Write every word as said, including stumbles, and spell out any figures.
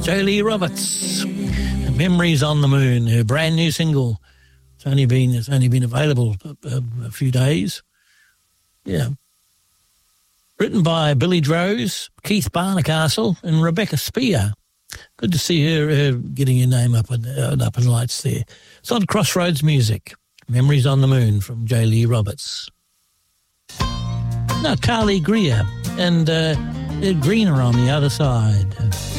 Jo Lee Roberts, Memories on the Moon, her brand new single. It's only been it's only been available a, a few days. Yeah. Written by Billy Droz, Keith Barnacastle and Rebecca Spear. Good to see her, her getting her name up in, uh, up in lights there. It's on Crossroads Music. Memories on the Moon from Jo Lee Roberts. Now Carly Greer and uh, Greener on the Other Side.